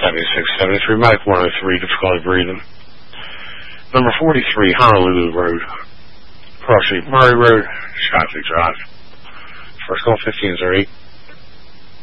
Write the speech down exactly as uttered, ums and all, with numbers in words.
seventy-six seventy-three, Medic one oh three, difficulty breathing. Number forty-three, Honolulu Road. Cross Street, Murray Road, Shockley Drive. First call, fifteen oh eight.